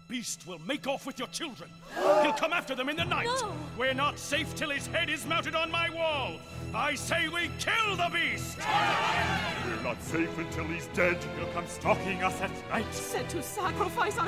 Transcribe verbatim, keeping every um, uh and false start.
beast will make off with your children. He'll come after them in the night. No. We're not safe till his head is mounted on my wall. I say we kill the beast! We're not safe until he's dead. He'll come stalking us at night. Said to sacrifice our